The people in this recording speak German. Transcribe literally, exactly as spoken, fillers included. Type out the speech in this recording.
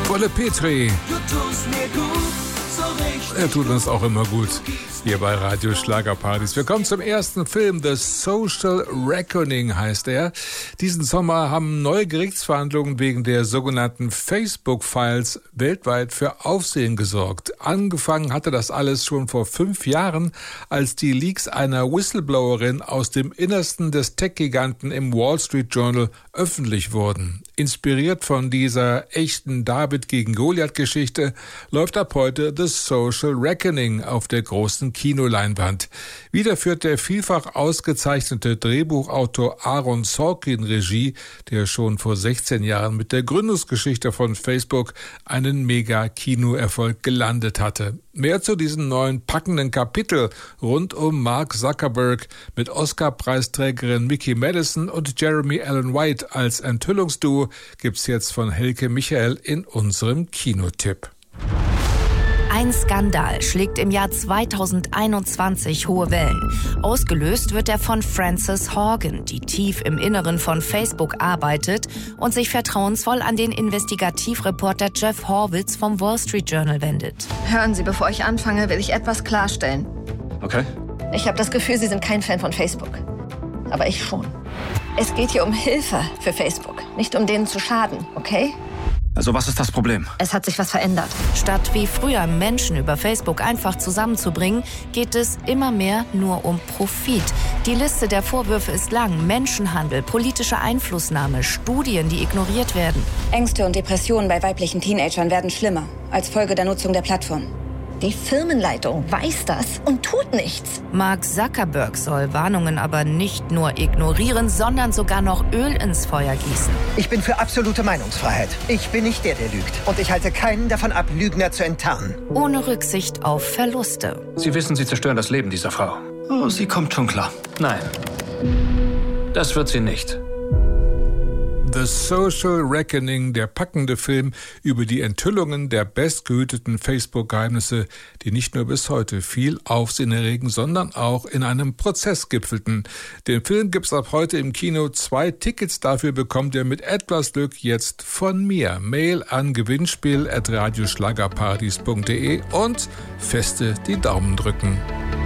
Wolle Petri. Du tust mir gut, so richtig. Er tut uns auch immer gut hier bei Radio Schlagerpartys. Wir kommen zum ersten Film, The Social Reckoning heißt er. Diesen Sommer haben neue Gerichtsverhandlungen wegen der sogenannten Facebook-Files weltweit für Aufsehen gesorgt. Angefangen hatte das alles schon vor fünf Jahren, als die Leaks einer Whistleblowerin aus dem Innersten des Tech-Giganten im Wall Street Journal öffentlich wurden. Inspiriert von dieser echten David gegen Goliath-Geschichte läuft ab heute The Social Reckoning auf der großen Kinoleinwand. Wieder führt der vielfach ausgezeichnete Drehbuchautor Aaron Sorkin Regie, der schon vor sechzehn Jahren mit der Gründungsgeschichte von Facebook einen Mega-Kinoerfolg gelandet hatte. Mehr zu diesem neuen packenden Kapitel rund um Mark Zuckerberg mit Oscar-Preisträgerin Mickey Madison und Jeremy Allen White als Enthüllungsduo gibt's jetzt von Helke Michael in unserem Kinotipp. Ein Skandal schlägt im Jahr zweitausendeinundzwanzig hohe Wellen. Ausgelöst wird er von Frances Haugen, die tief im Inneren von Facebook arbeitet und sich vertrauensvoll an den Investigativreporter Jeff Horwitz vom Wall Street Journal wendet. Hören Sie, bevor ich anfange, will ich etwas klarstellen. Okay. Ich habe das Gefühl, Sie sind kein Fan von Facebook. Aber ich schon. Es geht hier um Hilfe für Facebook, nicht um denen zu schaden, okay? Also was ist das Problem? Es hat sich was verändert. Statt wie früher Menschen über Facebook einfach zusammenzubringen, geht es immer mehr nur um Profit. Die Liste der Vorwürfe ist lang. Menschenhandel, politische Einflussnahme, Studien, die ignoriert werden. Ängste und Depressionen bei weiblichen Teenagern werden schlimmer als Folge der Nutzung der Plattform. Die Firmenleitung weiß das und tut nichts. Mark Zuckerberg soll Warnungen aber nicht nur ignorieren, sondern sogar noch Öl ins Feuer gießen. Ich bin für absolute Meinungsfreiheit. Ich bin nicht der, der lügt. Und ich halte keinen davon ab, Lügner zu enttarnen. Ohne Rücksicht auf Verluste. Sie wissen, Sie zerstören das Leben dieser Frau. Oh, sie kommt schon klar. Nein, das wird sie nicht. The Social Reckoning, der packende Film über die Enthüllungen der bestgehüteten Facebook-Geheimnisse, die nicht nur bis heute viel Aufsehen erregen, sondern auch in einem Prozess gipfelten. Den Film gibt's ab heute im Kino. Zwei Tickets dafür bekommt ihr mit etwas Glück jetzt von mir. Mail an gewinnspiel at radioschlagerpartys punkt de und feste die Daumen drücken.